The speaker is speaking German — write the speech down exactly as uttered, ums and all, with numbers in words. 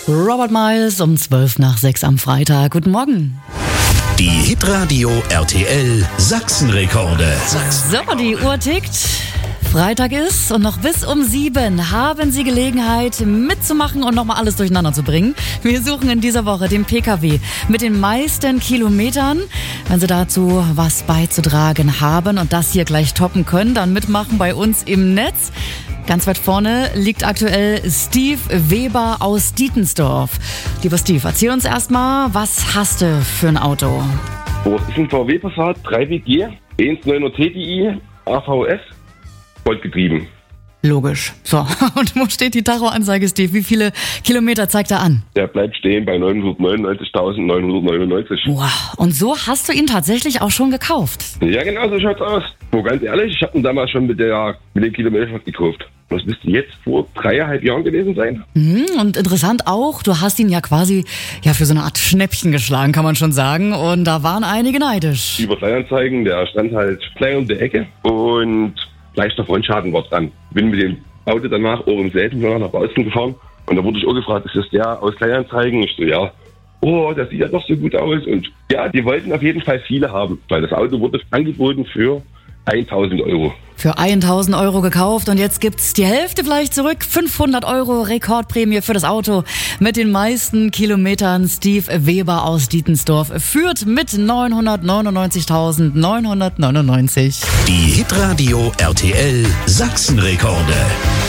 Robert Miles um zwölf nach sechs am Freitag. Guten Morgen. Die Hitradio R T L Sachsenrekorde. So, die Uhr tickt. Freitag ist und noch bis um sieben haben Sie Gelegenheit mitzumachen und nochmal alles durcheinander zu bringen. Wir suchen in dieser Woche den P K W mit den meisten Kilometern. Wenn Sie dazu was beizutragen haben und das hier gleich toppen können, dann mitmachen bei uns im Netz. Ganz weit vorne liegt aktuell Steve Weber aus Dietensdorf. Lieber Steve, erzähl uns erstmal, was hast du für ein Auto? Oh, das ist ein V W Passat drei W G, eins Komma neun T D I, A V S, Vollgetrieben. Logisch. So, und wo steht die Tacho-Anzeige, Steve? Wie viele Kilometer zeigt er an? Der bleibt stehen bei neunhundertneunundneunzigtausendneunhundertneunundneunzig. Wow. Und so hast du ihn tatsächlich auch schon gekauft? Ja, genau so schaut's aus. Oh, ganz ehrlich, ich habe ihn damals schon mit, der, mit den Kilometern gekauft. Das müsste jetzt vor dreieinhalb Jahren gewesen sein. Mhm, und interessant auch, du hast ihn ja quasi ja für so eine Art Schnäppchen geschlagen, kann man schon sagen. Und da waren einige neidisch. Über Kleinanzeigen, der stand halt klein um die Ecke und leichter Frontschaden war dran. Bin mit dem Auto danach auch im selben Jahr nach Bautzen gefahren und da wurde ich auch gefragt, ist das der aus Kleinanzeigen? Ich so, ja. Oh, das sieht ja doch so gut aus. Und ja, die wollten auf jeden Fall viele haben, weil das Auto wurde angeboten für tausend Euro. Für tausend Euro gekauft und jetzt gibt's die Hälfte vielleicht zurück. fünfhundert Euro Rekordprämie für das Auto mit den meisten Kilometern. Steve Weber aus Dietensdorf führt mit neunhundertneunundneunzigtausendneunhundertneunundneunzig. Die Hitradio R T L Sachsenrekorde.